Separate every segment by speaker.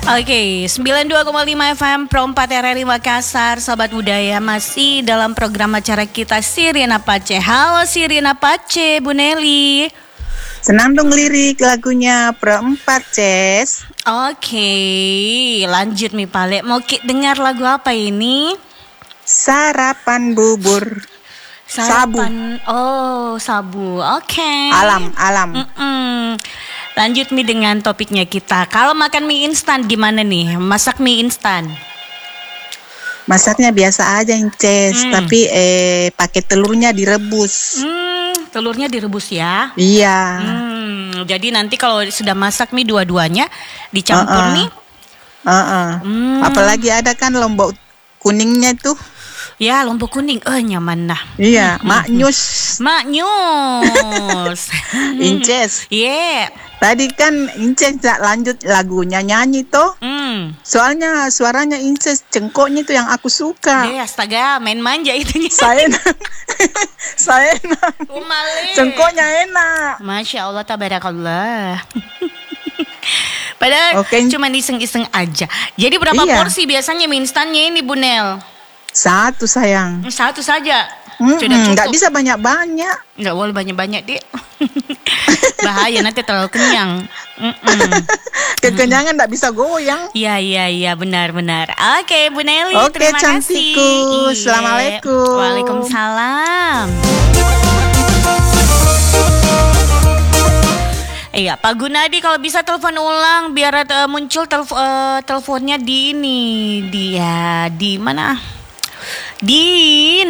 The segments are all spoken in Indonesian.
Speaker 1: Oke, 92,5 FM Pro 4 RRI Makassar, Sobat Budaya masih dalam program acara kita Sirina Pace. Halo Sirina Pace, Bu Nelly.
Speaker 2: Senandung lirik lagunya Pro 4, Ces.
Speaker 1: Oke, lanjut Mi Pale. Mau dengar lagu apa ini?
Speaker 2: Sarapan bubur.
Speaker 1: Sarapan. Oh, sabu. Oke.
Speaker 2: Alam.
Speaker 1: Lanjut Mi dengan topiknya kita. Kalau makan mie instan gimana nih? Masak mie instan?
Speaker 2: Masaknya biasa aja, Ces. Tapi pakai telurnya direbus.
Speaker 1: Telurnya direbus ya?
Speaker 2: Iya.
Speaker 1: Jadi nanti kalau sudah masak mie dua-duanya dicampur nih.
Speaker 2: Apalagi ada kan lombok kuningnya tuh.
Speaker 1: Ya, lombok kuning. Nyaman nah.
Speaker 2: Iya, maknyus. Inces.
Speaker 1: Yeah.
Speaker 2: Tadi kan Inces lanjut lagunya nyanyi tuh. Soalnya suaranya Inces cengkoknya itu yang aku suka.
Speaker 1: Astaga, main manja itunya.
Speaker 2: Saya cengkoknya enak.
Speaker 1: Masya Allah, tabarakallah. Padahal cuma iseng-iseng aja. Jadi berapa porsi biasanya mie instannya ini, Bu Nel?
Speaker 2: Satu, sayang.
Speaker 1: Satu saja. Sudah cukup.
Speaker 2: Nggak bisa banyak-banyak.
Speaker 1: Nggak boleh banyak-banyak, Dik. Bahaya, nanti terlalu kenyang.
Speaker 2: Kekenyangan nggak bisa goyang.
Speaker 1: Iya, benar-benar. Oke, Bu Nelly,
Speaker 2: Oke,
Speaker 1: terima
Speaker 2: cantikku.
Speaker 1: kasih.
Speaker 2: Assalamualaikum.
Speaker 1: Waalaikumsalam. Iya, Pak Gunadi kalau bisa telepon ulang biar muncul teleponnya di ini. Dia di mana? Di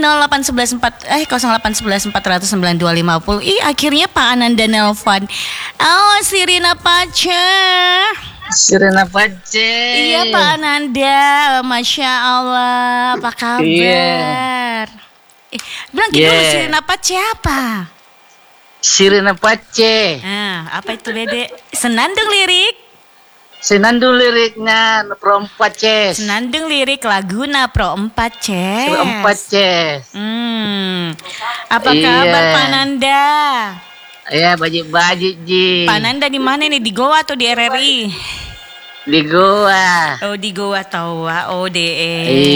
Speaker 1: 0811 409 250. Akhirnya Pak Ananda nelpon. Oh, Sirina Pace.
Speaker 3: Sirina Pace.
Speaker 1: Iya, Pak Ananda. Masya Allah, apa kabar? Bilang gitu dulu, Sirina Pace apa?
Speaker 3: Sirina Pace.
Speaker 1: Apa itu, Dede? Senandung lirik.
Speaker 3: Senandung liriknya Pro 4, Ces.
Speaker 1: Senandung lirik laguna Pro 4, Ces.
Speaker 3: Pro 4, Ces.
Speaker 1: Apa kabar Pak Nanda?
Speaker 3: Iya, bajik-bajik, Ji.
Speaker 1: Pak Nanda di mana nih? Di Goa atau di RRI?
Speaker 3: Di Goa.
Speaker 1: Oh, di Goa tahu. Oh, DE.